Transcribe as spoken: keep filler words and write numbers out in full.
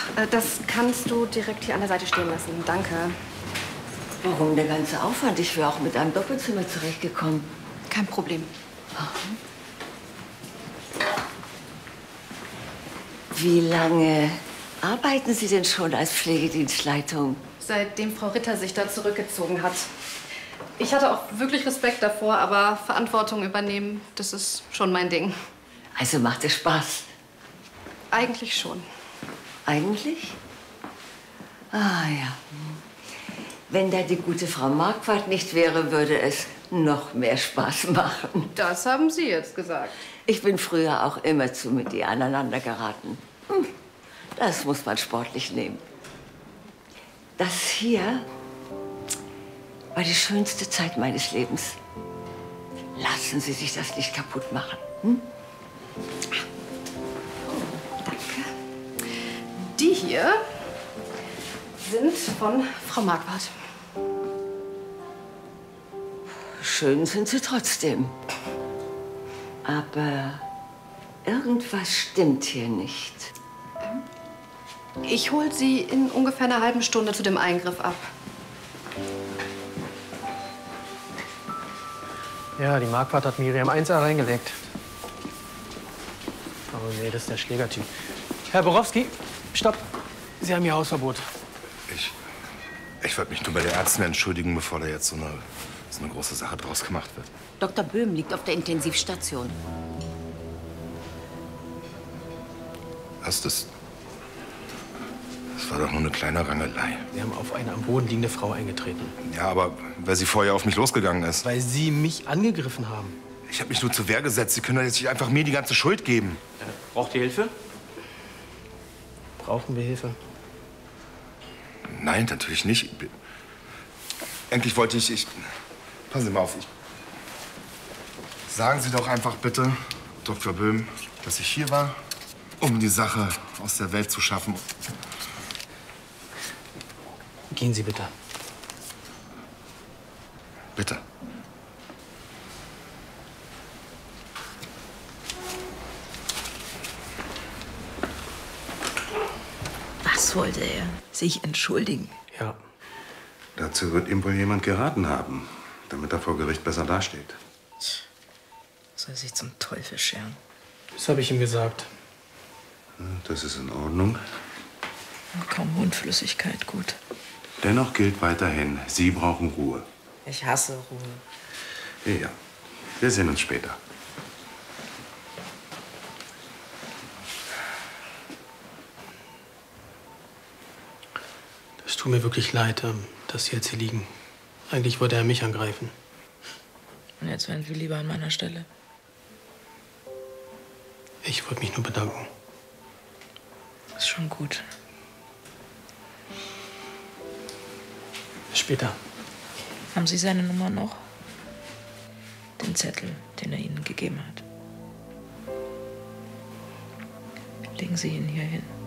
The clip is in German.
äh, das kannst du direkt hier an der Seite stehen lassen. Danke. Warum der ganze Aufwand? Ich wäre auch mit einem Doppelzimmer zurechtgekommen. Kein Problem. Wie lange arbeiten Sie denn schon als Pflegedienstleitung? Seitdem Frau Ritter sich da zurückgezogen hat. Ich hatte auch wirklich Respekt davor, aber Verantwortung übernehmen, das ist schon mein Ding. Also macht es Spaß? Eigentlich schon. Eigentlich? Ah ja. Wenn da die gute Frau Marquardt nicht wäre, würde es noch mehr Spaß machen. Das haben Sie jetzt gesagt. Ich bin früher auch immer zu mit ihr aneinander geraten. Hm, das muss man sportlich nehmen. Das hier war die schönste Zeit meines Lebens. Lassen Sie sich das nicht kaputt machen. Hm? Oh, danke. Die hier sind von Frau Marquardt. Schön sind sie trotzdem. Aber irgendwas stimmt hier nicht. Ich hol Sie in ungefähr einer halben Stunde zu dem Eingriff ab. Ja, die Marquardt hat Miriam eins A reingelegt. Oh nee, das ist der Schlägertyp. Herr Borowski, stopp. Sie haben Ihr Hausverbot. Ich, ich würde mich nur bei der Ärztin entschuldigen, bevor da jetzt so eine, so eine große Sache draus gemacht wird. Doktor Böhm liegt auf der Intensivstation. Was, das, das war doch nur eine kleine Rangelei. Sie haben auf eine am Boden liegende Frau eingetreten. Ja, aber weil sie vorher auf mich losgegangen ist. Weil Sie mich angegriffen haben. Ich habe mich nur zur Wehr gesetzt. Sie können doch jetzt nicht einfach mir die ganze Schuld geben. Äh, braucht ihr Hilfe? Brauchen wir Hilfe? Nein, natürlich nicht. Eigentlich wollte ich, ich... Passen Sie mal auf. Ich, sagen Sie doch einfach bitte, Doktor Böhm, dass ich hier war, um die Sache aus der Welt zu schaffen. Gehen Sie bitte. Bitte. Was wollte er? Sich entschuldigen? Ja. Dazu wird ihm wohl jemand geraten haben, damit er vor Gericht besser dasteht. Soll sich zum Teufel scheren. Das habe ich ihm gesagt. Das ist in Ordnung. Kaum Mundflüssigkeit, gut. Dennoch gilt weiterhin, Sie brauchen Ruhe. Ich hasse Ruhe. Ja, wir sehen uns später. Es tut mir wirklich leid, ähm, dass Sie jetzt hier liegen. Eigentlich wollte er mich angreifen. Und jetzt wären wir lieber an meiner Stelle. Ich wollte mich nur bedanken. Ist schon gut. Bis später. Haben Sie seine Nummer noch? Den Zettel, den er Ihnen gegeben hat. Legen Sie ihn hier hin.